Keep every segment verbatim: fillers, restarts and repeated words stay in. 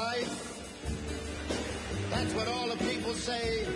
right. That's what all the people say.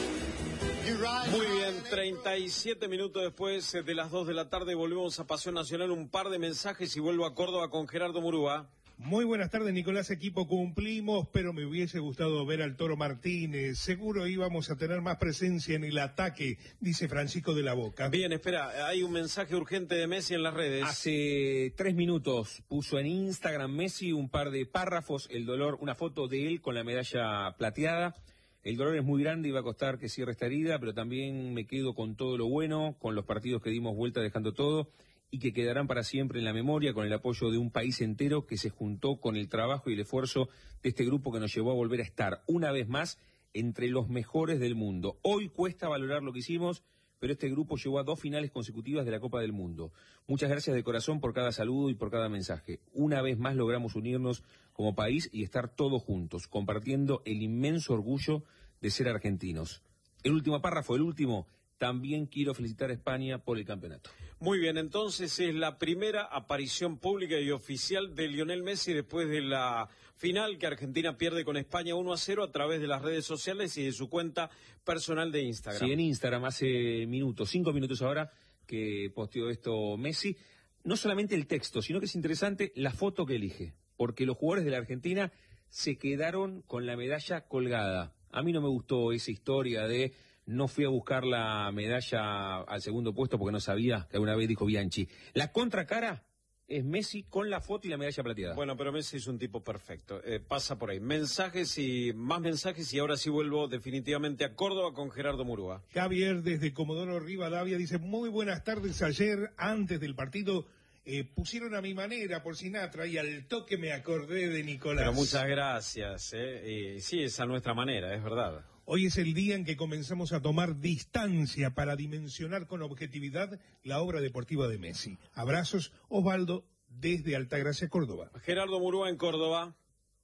Muy bien, treinta y siete minutos después de las dos de la tarde volvemos a Pasión Nacional, un par de mensajes y vuelvo a Córdoba con Gerardo Murúa. Muy buenas tardes, Nicolás, equipo, cumplimos, pero me hubiese gustado ver al Toro Martínez, seguro íbamos a tener más presencia en el ataque, dice Francisco de la Boca. Bien, espera, hay un mensaje urgente de Messi en las redes. Hace tres minutos puso en Instagram Messi un par de párrafos, el dolor, una foto de él con la medalla plateada. El dolor es muy grande y va a costar que cierre esta herida, pero también me quedo con todo lo bueno, con los partidos que dimos vuelta dejando todo y que quedarán para siempre en la memoria con el apoyo de un país entero que se juntó con el trabajo y el esfuerzo de este grupo que nos llevó a volver a estar una vez más entre los mejores del mundo. Hoy cuesta valorar lo que hicimos, pero este grupo llegó a dos finales consecutivas de la Copa del Mundo. Muchas gracias de corazón por cada saludo y por cada mensaje. Una vez más logramos unirnos como país y estar todos juntos, compartiendo el inmenso orgullo de ser argentinos. El último párrafo, el último, también quiero felicitar a España por el campeonato. Muy bien, entonces es la primera aparición pública y oficial de Lionel Messi después de la final que Argentina pierde con España uno a cero a través de las redes sociales y de su cuenta personal de Instagram. Sí, en Instagram hace minutos, cinco minutos ahora que posteó esto Messi. No solamente el texto, sino que es interesante la foto que elige, porque los jugadores de la Argentina se quedaron con la medalla colgada. A mí no me gustó esa historia de no fui a buscar la medalla al segundo puesto porque no sabía, que alguna vez dijo Bianchi. La contracara es Messi con la foto y la medalla plateada. Bueno, pero Messi es un tipo perfecto, eh, pasa por ahí. Mensajes y más mensajes y ahora sí vuelvo definitivamente a Córdoba con Gerardo Murúa. Javier desde Comodoro Rivadavia dice, muy buenas tardes, ayer antes del partido eh, pusieron a mi manera por Sinatra y al toque me acordé de Nicolás. Pero muchas gracias, eh, y sí, es a nuestra manera, es verdad. Hoy es el día en que comenzamos a tomar distancia para dimensionar con objetividad la obra deportiva de Messi. Abrazos, Osvaldo, desde Altagracia, Córdoba. Gerardo Murúa en Córdoba.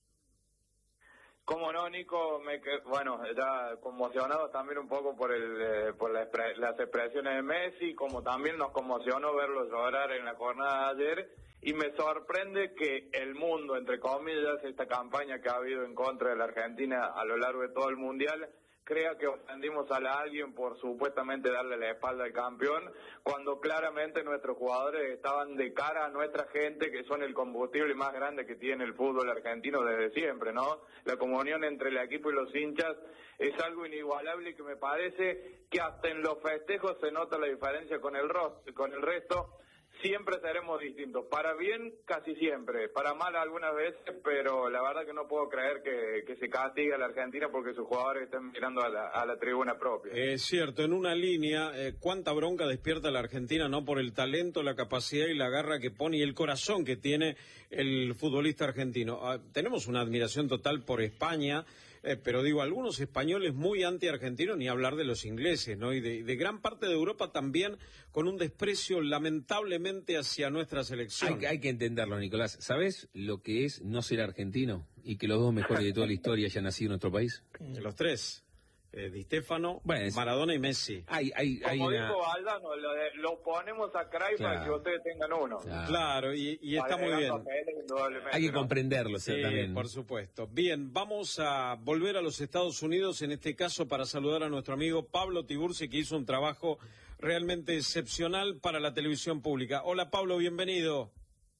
Cómo no, Nico, me que, bueno, ya conmocionado también un poco por el eh, por la expre las expresiones de Messi, como también nos conmocionó verlo llorar en la jornada de ayer. Y me sorprende que el mundo, entre comillas, esta campaña que ha habido en contra de la Argentina a lo largo de todo el Mundial, crea que ofendimos a alguien por supuestamente darle la espalda al campeón, cuando claramente nuestros jugadores estaban de cara a nuestra gente, que son el combustible más grande que tiene el fútbol argentino desde siempre, ¿no? La comunión entre el equipo y los hinchas es algo inigualable y que me parece que hasta en los festejos se nota la diferencia con el, ro- con el resto. Siempre seremos distintos, para bien casi siempre, para mal algunas veces, pero la verdad que no puedo creer que, que se castigue a la Argentina porque sus jugadores estén mirando a la, a la tribuna propia. Es cierto, en una línea, eh, cuánta bronca despierta la Argentina, ¿no? Por el talento, la capacidad y la garra que pone y el corazón que tiene el futbolista argentino. Ah, tenemos una admiración total por España, eh, pero digo, algunos españoles muy anti-argentinos, ni hablar de los ingleses, ¿no? Y de, de gran parte de Europa también con un desprecio lamentablemente hacia nuestra selección. Hay, hay que entenderlo, Nicolás. ¿Sabes lo que es no ser argentino y que los dos mejores de toda la historia hayan nacido en nuestro país? Los tres. Eh, Di Stéfano, bueno, es... Maradona y Messi. Hay, hay, hay Como una... dijo Valdano, lo, de, lo ponemos a Cruyff claro. para que ustedes tengan uno. Claro, claro y, y está muy bien. Hay que comprenderlo, sí, también. Por supuesto. Bien, vamos a volver a los Estados Unidos, en este caso para saludar a nuestro amigo Pablo Tiburci, que hizo un trabajo realmente excepcional para la televisión pública. Hola Pablo, bienvenido.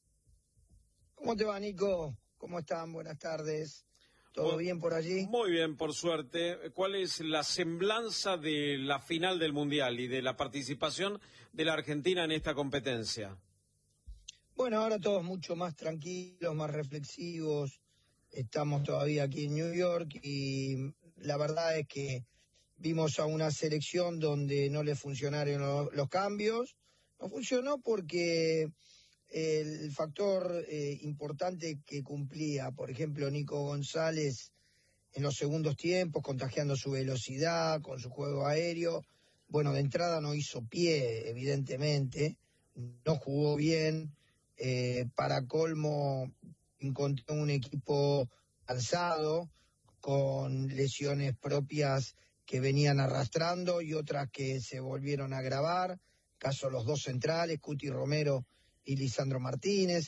¿Cómo te va, Nico? ¿Cómo están? Buenas tardes. ¿Todo bien por allí? Muy bien, por suerte. ¿Cuál es la semblanza de la final del Mundial y de la participación de la Argentina en esta competencia? Bueno, ahora todos mucho más tranquilos, más reflexivos. Estamos todavía aquí en New York y la verdad es que vimos a una selección donde no le funcionaron los, los cambios. No funcionó porque el factor eh, importante que cumplía, por ejemplo, Nico González en los segundos tiempos, contagiando su velocidad, con su juego aéreo. Bueno, de entrada no hizo pie, evidentemente, no jugó bien. Eh, para colmo, encontró un equipo cansado, con lesiones propias que venían arrastrando y otras que se volvieron a agravar. Caso los dos centrales, Cuti Romero y Lisandro Martínez.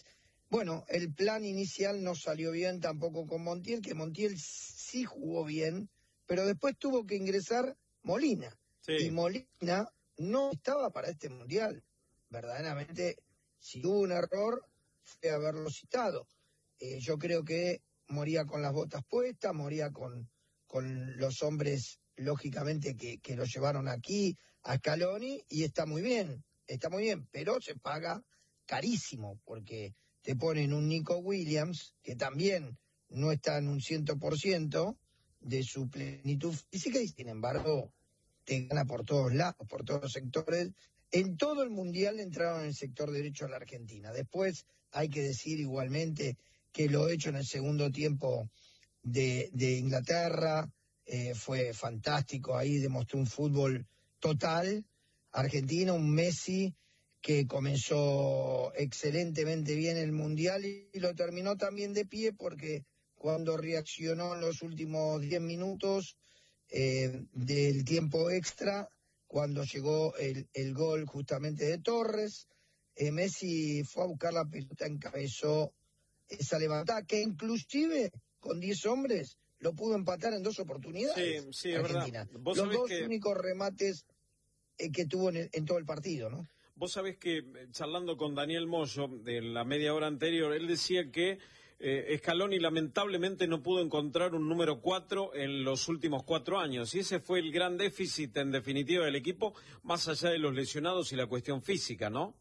bueno, el plan inicial no salió bien tampoco con Montiel, que Montiel sí jugó bien, pero después tuvo que ingresar Molina. Sí. Y Molina no estaba para este Mundial. Verdaderamente, si hubo un error, fue haberlo citado. Eh, yo creo que moría con las botas puestas, moría con, con los hombres, lógicamente, que, que lo llevaron aquí a Scaloni, y está muy bien, está muy bien, pero se paga carísimo, porque te ponen un Nico Williams, que también no está en un cien por ciento de su plenitud física, y sin embargo te gana por todos lados, por todos los sectores. En todo el Mundial entraron en el sector derecho a la Argentina. Después hay que decir igualmente que lo hecho en el segundo tiempo de, de Inglaterra eh, fue fantástico. Ahí demostró un fútbol total argentino, un Messi que comenzó excelentemente bien el Mundial y, y lo terminó también de pie, porque cuando reaccionó en los últimos diez minutos eh, del tiempo extra, cuando llegó el, el gol justamente de Torres, eh, Messi fue a buscar la pelota, encabezó esa levantada, que inclusive con diez hombres lo pudo empatar en dos oportunidades. Sí, sí, es Argentina. verdad. ¿Vos Los sabés dos que... únicos remates eh, que tuvo en, el, en todo el partido, ¿no? Vos sabés que, charlando con Daniel Moyo de la media hora anterior, él decía que eh, Scaloni lamentablemente no pudo encontrar un número cuatro en los últimos cuatro años, y ese fue el gran déficit en definitiva del equipo, más allá de los lesionados y la cuestión física, ¿no?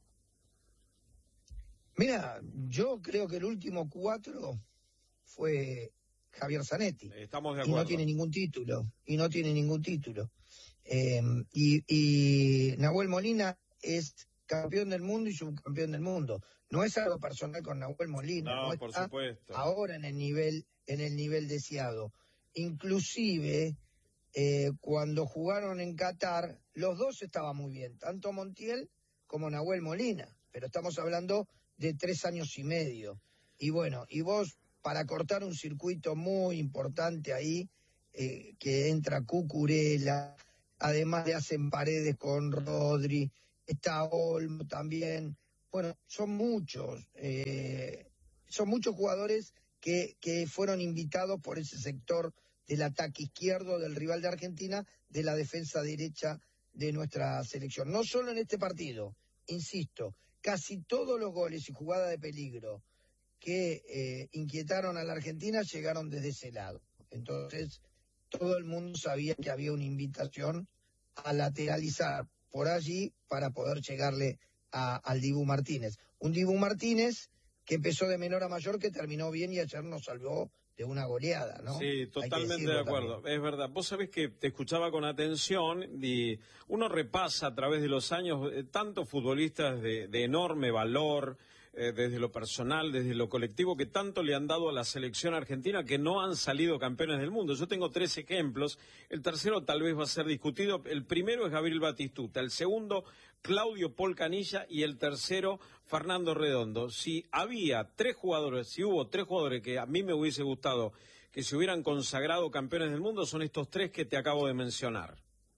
Mira, yo creo que el último cuatro fue Javier Zanetti. Estamos de y acuerdo. no tiene ningún título, y no tiene ningún título. Eh, y, y Nahuel Molina es campeón del mundo y subcampeón del mundo. No es algo personal con Nahuel Molina. No, No por está supuesto. ahora en el nivel, en el nivel deseado. Inclusive, eh, cuando jugaron en Qatar, los dos estaban muy bien, tanto Montiel como Nahuel Molina. Pero estamos hablando de tres años y medio. Y bueno, y vos, para cortar un circuito muy importante ahí, eh, que entra Cucurella, además le hacen paredes con Rodri, está Olmo también. Bueno, son muchos, eh, son muchos jugadores que, que fueron invitados por ese sector del ataque izquierdo del rival de Argentina, de la defensa derecha de nuestra selección. No solo en este partido, insisto, casi todos los goles y jugadas de peligro que eh, inquietaron a la Argentina llegaron desde ese lado. Entonces, todo el mundo sabía que había una invitación a lateralizar por allí para poder llegarle a, al Dibu Martínez. Un Dibu Martínez que empezó de menor a mayor, que terminó bien y ayer nos salvó de una goleada, ¿no? Sí, totalmente de acuerdo, también. Es verdad. Vos sabés que te escuchaba con atención y uno repasa a través de los años eh, tantos futbolistas de, de enorme valor, eh, desde lo personal, desde lo colectivo, que tanto le han dado a la selección argentina, que no han salido campeones del mundo. Yo tengo tres ejemplos. El tercero tal vez va a ser discutido. El primero es Gabriel Batistuta, el segundo Claudio Paul Canilla y el tercero Fernando Redondo. Si había tres jugadores, si hubo tres jugadores que a mí me hubiese gustado que se hubieran consagrado campeones del mundo, son estos tres que te acabo de mencionar.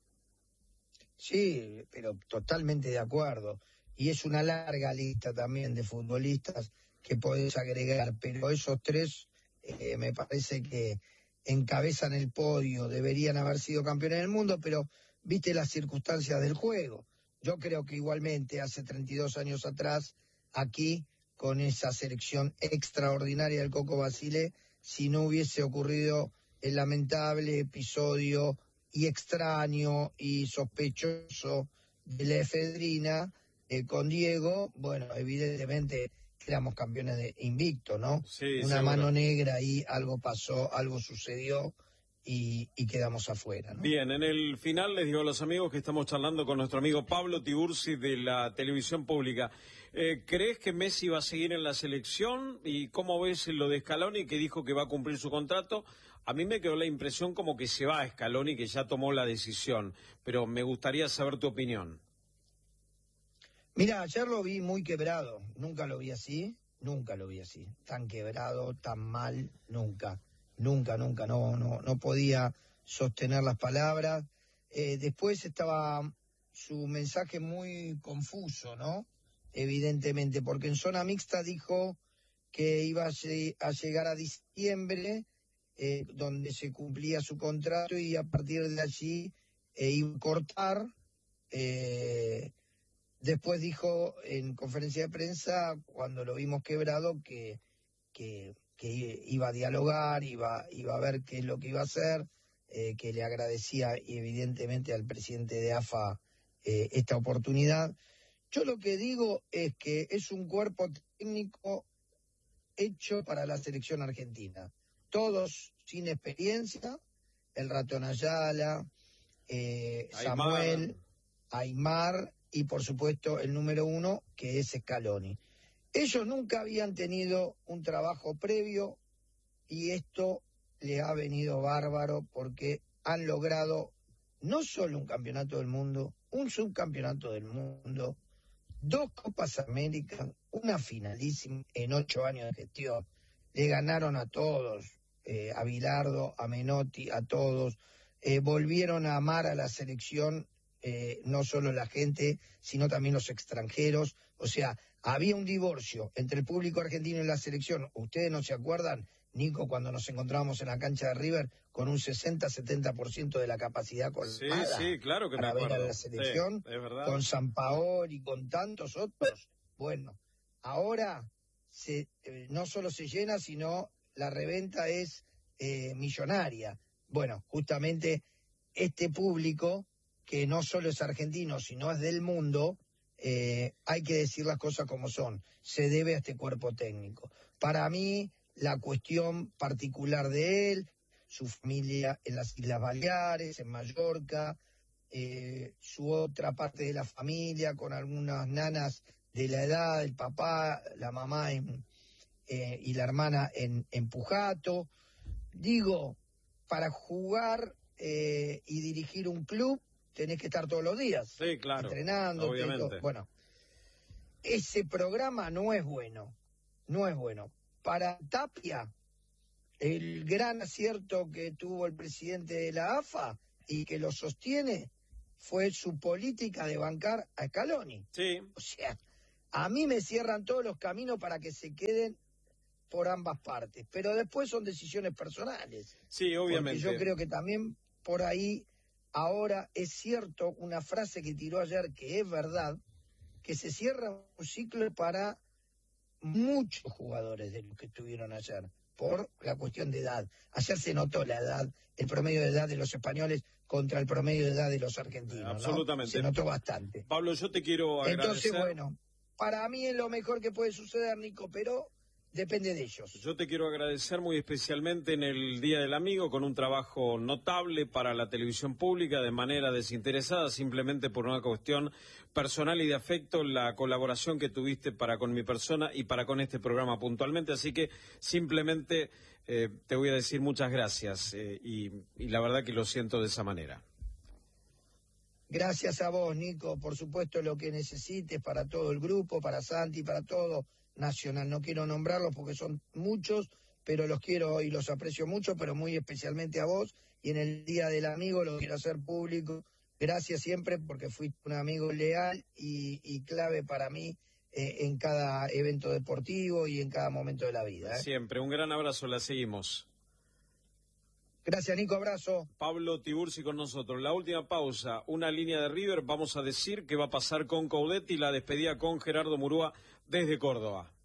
Sí, pero totalmente de acuerdo. Y es una larga lista también de futbolistas que podés agregar, pero esos tres eh, me parece que encabezan el podio, deberían haber sido campeones del mundo, pero viste las circunstancias del juego. Yo creo que igualmente hace treinta y dos años atrás, aquí, con esa selección extraordinaria del Coco Basile, si no hubiese ocurrido el lamentable episodio y extraño y sospechoso de la efedrina eh, con Diego, bueno, evidentemente éramos campeones de invicto, ¿no? Sí, Una seguro. mano negra ahí, algo pasó, algo sucedió. Y, y quedamos afuera, ¿no? Bien, en el final les digo a los amigos que estamos charlando con nuestro amigo Pablo Tiburci de la televisión pública. Eh, ¿Crees que Messi va a seguir en la selección? ¿Y cómo ves lo de Scaloni, que dijo que va a cumplir su contrato? A mí me quedó la impresión como que se va a Scaloni, que ya tomó la decisión, pero me gustaría saber tu opinión. Mira, ayer lo vi muy quebrado, nunca lo vi así, nunca lo vi así, tan quebrado, tan mal, nunca. Nunca, nunca, no, no, no podía sostener las palabras. Eh, después estaba su mensaje muy confuso, ¿no? Evidentemente, porque en zona mixta dijo que iba a, a llegar a diciembre, eh, donde se cumplía su contrato, y a partir de allí eh, iba a cortar. Eh, después dijo en conferencia de prensa, cuando lo vimos quebrado, que, que, que iba a dialogar, iba, iba a ver qué es lo que iba a hacer, eh, que le agradecía evidentemente al presidente de A F A eh, esta oportunidad. Yo lo que digo es que es un cuerpo técnico hecho para la selección argentina. Todos sin experiencia, el Ratón Ayala, eh, Samuel, Aymar y por supuesto el número uno, que es Scaloni. Ellos nunca habían tenido un trabajo previo y esto le ha venido bárbaro porque han logrado no solo un campeonato del mundo, un subcampeonato del mundo, dos Copas América, una finalísima en ocho años de gestión. Le ganaron a todos, eh, a Bilardo, a Menotti, a todos. Eh, volvieron a amar a la selección, eh, no solo la gente, sino también los extranjeros. O sea, había un divorcio entre el público argentino y la selección. ¿Ustedes no se acuerdan, Nico, cuando nos encontrábamos en la cancha de River con un sesenta a setenta por ciento de la capacidad colmada? Sí, sí, claro que para me ver a acuerdo. la selección, Sí, es verdad. con Sampaoli y con tantos otros? Bueno, ahora se, eh, no solo se llena, sino la reventa es eh, millonaria. Bueno, justamente este público, que no solo es argentino, sino es del mundo, eh, hay que decir las cosas como son, se debe a este cuerpo técnico. Para mí, la cuestión particular de él, su familia en las Islas Baleares, en Mallorca, eh, su otra parte de la familia con algunas nanas de la edad, el papá, la mamá en, eh, y la hermana en, en Pujato. Digo, para jugar eh, y dirigir un club tenés que estar todos los días, sí, claro, entrenando. obviamente. Bueno, ese programa no es bueno, no es bueno. Para Tapia, el gran acierto que tuvo el presidente de la A F A y que lo sostiene fue su política de bancar a Scaloni. Sí. O sea, a mí me cierran todos los caminos para que se queden por ambas partes, pero después son decisiones personales. Sí, obviamente. Porque yo creo que también por ahí ahora es cierto una frase que tiró ayer que es verdad, que se cierra un ciclo para muchos jugadores de los que estuvieron ayer, por la cuestión de edad. Ayer se notó la edad, el promedio de edad de los españoles contra el promedio de edad de los argentinos. Absolutamente. ¿No? Se notó bastante. Pablo, yo te quiero agradecer. Entonces, bueno, para mí es lo mejor que puede suceder, Nico, pero depende de ellos. Yo te quiero agradecer muy especialmente en el Día del Amigo, con un trabajo notable para la televisión pública de manera desinteresada, simplemente por una cuestión personal y de afecto, la colaboración que tuviste para con mi persona y para con este programa puntualmente. Así que simplemente eh, te voy a decir muchas gracias eh, y, y la verdad que lo siento de esa manera. Gracias a vos, Nico, por supuesto lo que necesites para todo el grupo, para Santi, para todo Nacional. No quiero nombrarlos porque son muchos, pero los quiero y los aprecio mucho, pero muy especialmente a vos. Y en el Día del Amigo lo quiero hacer público. Gracias siempre porque fuiste un amigo leal y, y clave para mí eh, en cada evento deportivo y en cada momento de la vida. ¿eh? Siempre, un gran abrazo, la seguimos. Gracias, Nico, abrazo. Pablo Tiburci con nosotros. La última pausa, una línea de River. Vamos a decir qué va a pasar con Coudet y la despedida con Gerardo Murúa desde Córdoba.